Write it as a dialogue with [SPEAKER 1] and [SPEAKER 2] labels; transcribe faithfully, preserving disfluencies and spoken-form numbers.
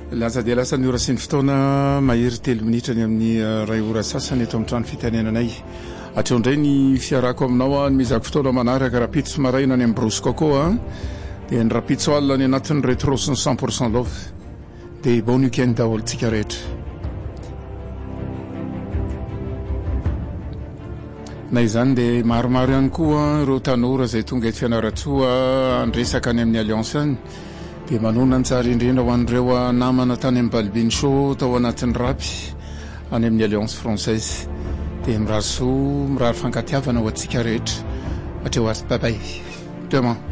[SPEAKER 1] Lasa dia lasa ny ora sy ny fotoana mahery telo minitra ny amin'ny ray ora sasany eto amin'ny trano fitenenanay. Hatreo indray ny fiarako aminao ny mizako fotoana manaraka rapitso maraina any amin'ny Brosy Coco dia ny rapitso alina ny anatin'ny rétro sy ny cent pour cent love dia bon week-end daholo tsika rehetra. Na izany dia maromaro ihany koa ireo tanora izay tonga eto Fianaratsoa andresaka any amin'ny Alliance any dia manona ny tsara indrindra ho an'ireo namana tany amin'ny Balbine Show tao anatin'ny rapy any amin'ny Alliance Française dia mirary soa mirary fankatiavana ho antsika rehetra hatreo ary bye bye demain.